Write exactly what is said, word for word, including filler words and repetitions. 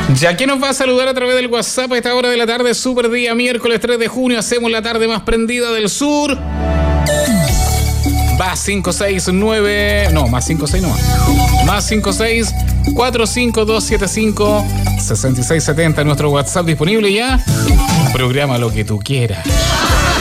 Ya que nos va a saludar a través del WhatsApp a esta hora de la tarde, super día, miércoles tres de junio, hacemos la tarde más prendida del sur. Más cinco seis nueve, no, más cinco seis no más. Más cinco seis cuatro cinco dos siete cinco seis seis siete cero, nuestro WhatsApp disponible ya. Programa lo que tú quieras.